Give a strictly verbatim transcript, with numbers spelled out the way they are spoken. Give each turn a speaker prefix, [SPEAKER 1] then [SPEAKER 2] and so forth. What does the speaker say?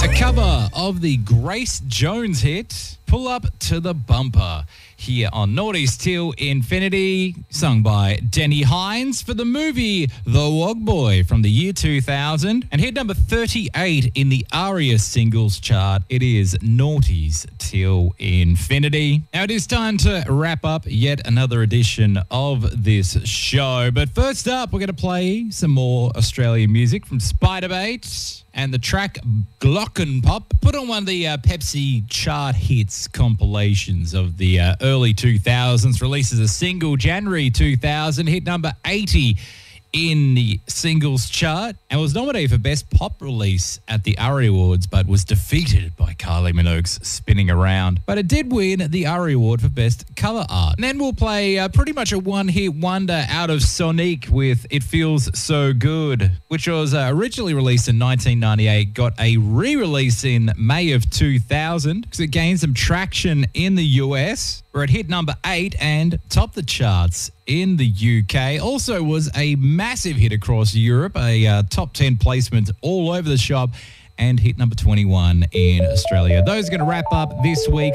[SPEAKER 1] A cover of the Grace Jones hit, Pull Up to the Bumper, here on Naughty's Till Infinity, sung by Denny Hines for the movie The Wog Boy from the year two thousand. And hit number thirty-eight in the ARIA singles chart. It is Naughty's Till Infinity. Now it is time to wrap up yet another edition of this show. But first up, we're going to play some more Australian music from Spiderbait. And the track Glockenpop, put on one of the uh, Pepsi chart hits compilations of the uh, early two thousands, released as a single January two thousand, hit number eighty in the singles chart, and was nominated for Best Pop Release at the ARIA Awards, but was defeated by Kylie Minogue's Spinning Around. But it did win the ARIA Award for Best Cover Art. And then we'll play uh, pretty much a one-hit wonder out of Sonic with It Feels So Good, which was uh, originally released in nineteen ninety-eight, got a re-release in May of two thousand because it gained some traction in the U S, where it hit number eight and topped the charts in the U K. Also was a massive hit across Europe, a uh, top ten placement all over the shop, and hit number twenty-one in Australia. Those are going to wrap up this week's